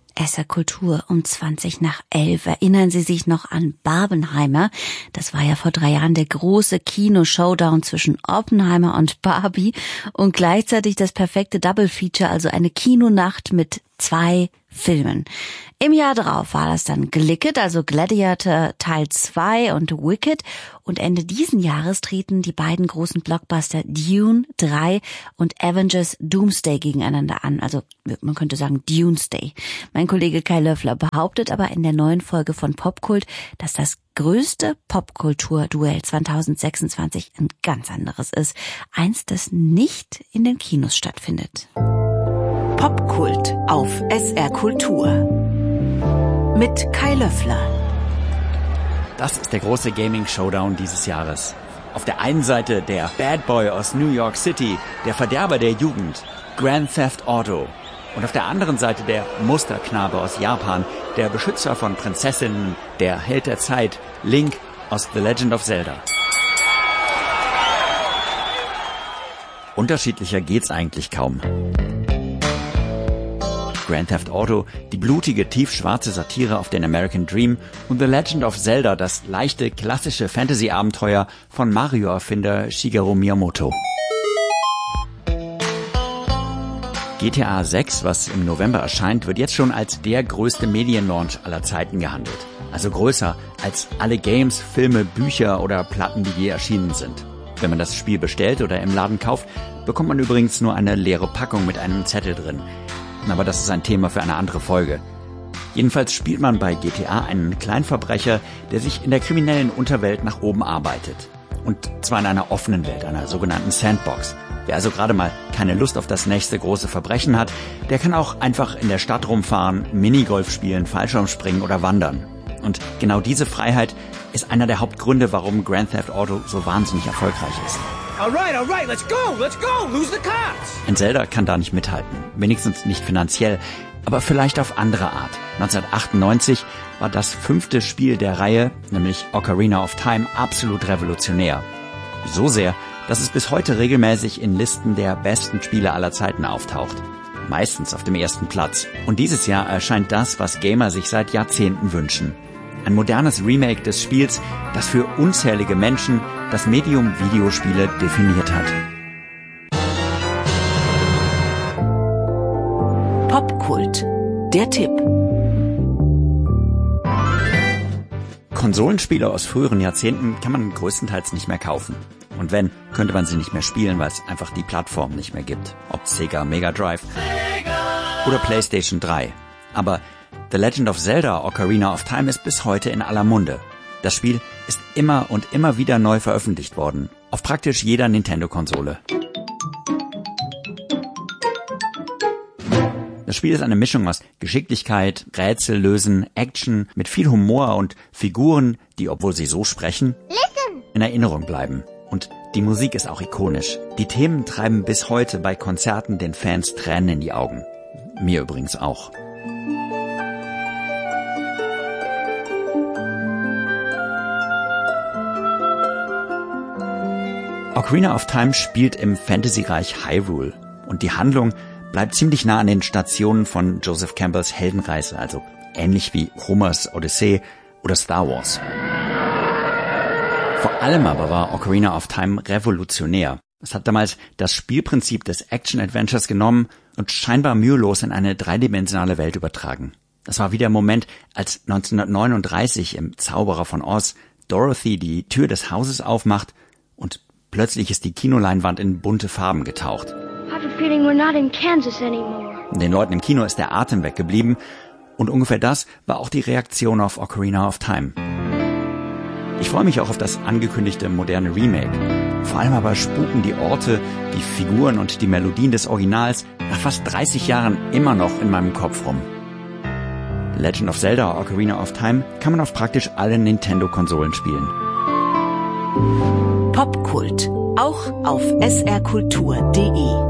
SR Kultur um 11:20. Erinnern Sie sich noch an Barbenheimer? Das war ja vor 3 Jahren der große Kino-Showdown zwischen Oppenheimer und Barbie und gleichzeitig das perfekte Double-Feature, also eine Kinonacht mit 2 Filmen. Im Jahr darauf war das dann Glicket, also Gladiator Teil 2 und Wicked. Und Ende diesen Jahres treten die beiden großen Blockbuster Dune 3 und Avengers Doomsday gegeneinander an. Also man könnte sagen Dunesday. Mein Kollege Kai Löffler behauptet aber in der neuen Folge von Popkult, dass das größte Popkultur-Duell 2026 ein ganz anderes ist. Eins, das nicht in den Kinos stattfindet. Popkult auf SR Kultur mit Kai Löffler. Das ist der große Gaming-Showdown dieses Jahres. Auf der einen Seite der Bad Boy aus New York City, der Verderber der Jugend, Grand Theft Auto. Und auf der anderen Seite der Musterknabe aus Japan, der Beschützer von Prinzessinnen, der Held der Zeit, Link aus The Legend of Zelda. Unterschiedlicher geht's eigentlich kaum. Grand Theft Auto, die blutige, tiefschwarze Satire auf den American Dream und The Legend of Zelda, das leichte, klassische Fantasy-Abenteuer von Mario-Erfinder Shigeru Miyamoto. GTA 6, was im November erscheint, wird jetzt schon als der größte Medienlaunch aller Zeiten gehandelt. Also größer als alle Games, Filme, Bücher oder Platten, die je erschienen sind. Wenn man das Spiel bestellt oder im Laden kauft, bekommt man übrigens nur eine leere Packung mit einem Zettel drin. Aber das ist ein Thema für eine andere Folge. Jedenfalls spielt man bei GTA einen Kleinverbrecher, der sich in der kriminellen Unterwelt nach oben arbeitet. Und zwar in einer offenen Welt, einer sogenannten Sandbox. Wer also gerade mal keine Lust auf das nächste große Verbrechen hat, der kann auch einfach in der Stadt rumfahren, Minigolf spielen, Fallschirmspringen oder wandern. Und genau diese Freiheit ist einer der Hauptgründe, warum Grand Theft Auto so wahnsinnig erfolgreich ist. Alright, let's go, lose the cops! Ein Zelda kann da nicht mithalten, wenigstens nicht finanziell, aber vielleicht auf andere Art. 1998 war das 5. Spiel der Reihe, nämlich Ocarina of Time, absolut revolutionär. So sehr, dass es bis heute regelmäßig in Listen der besten Spiele aller Zeiten auftaucht. Meistens auf dem ersten Platz. Und dieses Jahr erscheint das, was Gamer sich seit Jahrzehnten wünschen. Ein modernes Remake des Spiels, das für unzählige Menschen das Medium Videospiele definiert hat. Popkult, der Tipp. Konsolenspiele aus früheren Jahrzehnten kann man größtenteils nicht mehr kaufen. Und wenn, könnte man sie nicht mehr spielen, weil es einfach die Plattform nicht mehr gibt. Ob Sega Mega Drive oder PlayStation 3. Aber The Legend of Zelda Ocarina of Time ist bis heute in aller Munde. Das Spiel ist immer und immer wieder neu veröffentlicht worden. Auf praktisch jeder Nintendo-Konsole. Das Spiel ist eine Mischung aus Geschicklichkeit, Rätsel lösen, Action mit viel Humor und Figuren, die, obwohl sie so sprechen, in Erinnerung bleiben. Und die Musik ist auch ikonisch. Die Themen treiben bis heute bei Konzerten den Fans Tränen in die Augen. Mir übrigens auch. Ocarina of Time spielt im Fantasy-Reich Hyrule und die Handlung bleibt ziemlich nah an den Stationen von Joseph Campbells Heldenreise, also ähnlich wie Homers Odyssee oder Star Wars. Vor allem aber war Ocarina of Time revolutionär. Es hat damals das Spielprinzip des Action-Adventures genommen und scheinbar mühelos in eine dreidimensionale Welt übertragen. Das war wie der Moment, als 1939 im Zauberer von Oz Dorothy die Tür des Hauses aufmacht und plötzlich ist die Kinoleinwand in bunte Farben getaucht. Den Leuten im Kino ist der Atem weggeblieben und ungefähr das war auch die Reaktion auf Ocarina of Time. Ich freue mich auch auf das angekündigte moderne Remake. Vor allem aber spuken die Orte, die Figuren und die Melodien des Originals nach fast 30 Jahren immer noch in meinem Kopf rum. The Legend of Zelda Ocarina of Time kann man auf praktisch allen Nintendo-Konsolen spielen. Popkult, auch auf srkultur.de.